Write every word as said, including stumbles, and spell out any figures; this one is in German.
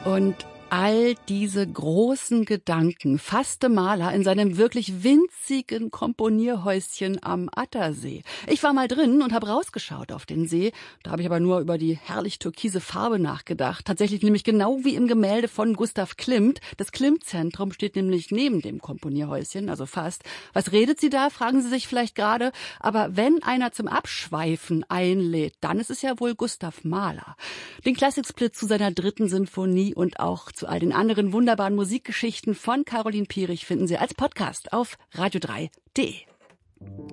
Und all diese großen Gedanken fasste Mahler in seinem wirklich winzigen Komponierhäuschen am Attersee. Ich war mal drin und habe rausgeschaut auf den See. Da habe ich aber nur über die herrlich türkise Farbe nachgedacht. Tatsächlich nämlich genau wie im Gemälde von Gustav Klimt. Das Klimt-Zentrum steht nämlich neben dem Komponierhäuschen, also fast. Was redet sie da, fragen Sie sich vielleicht gerade. Aber wenn einer zum Abschweifen einlädt, dann ist es ja wohl Gustav Mahler. Den Klassiksplit zu seiner dritten Sinfonie und auch zu all den anderen wunderbaren Musikgeschichten von Caroline Pierich finden Sie als Podcast auf radio drei punkt de.